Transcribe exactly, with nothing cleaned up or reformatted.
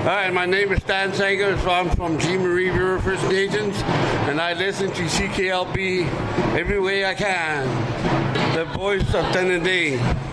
Hi, my name is Stan Sanger. So I'm from G. Marie River First Nations, and I listen to C K L B every way I can. The voice of Tenaday.